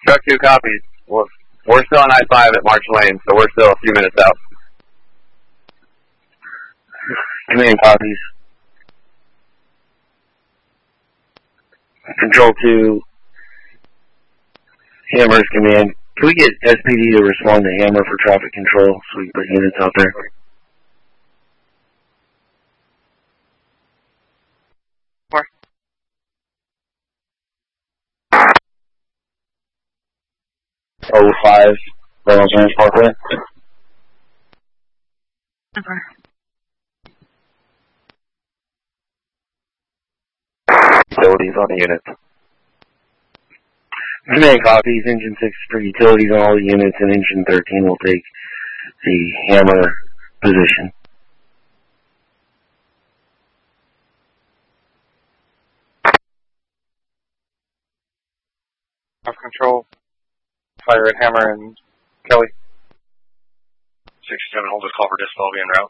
Truck 2 copies. We're still on I-5 at March Lane, so we're still a few minutes out. Command copies. Control 2. Hammer's command. Can we get SPD to respond to Hammer for traffic control so we can put units out there? Oh, 05, Reynolds Ranch Parkway. Okay. Utilities on the units. Command copies, engine 6 for utilities on all the units, and engine 13 will take the Hammer position. Off control. Fire at Hammer and Kelly. 67, hold this call for Dispo, be en route.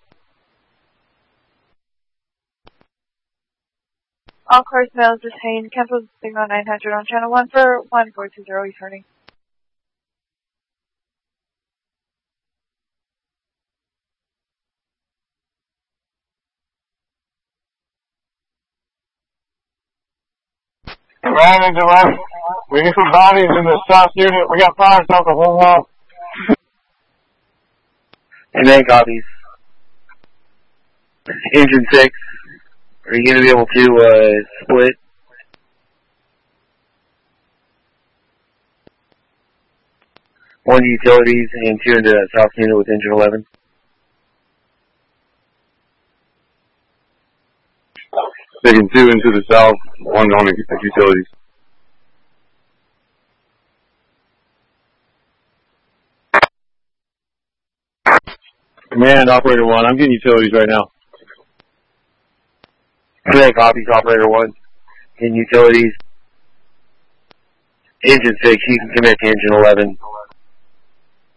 All cars mails detained. Cancel signal 900 on channel 1 for 1420 returning. Ran into left. We need some bodies in the south unit. We got fire south the whole wall. Command copies. Engine 6, are you going to be able to split? One to utilities and 2 into that south unit with engine 11. Taking 2 into the south, 1 on the utilities. Command, Operator 1, I'm getting utilities right now. Command copies, Operator 1. In utilities. Engine 6, you can commit to engine 11.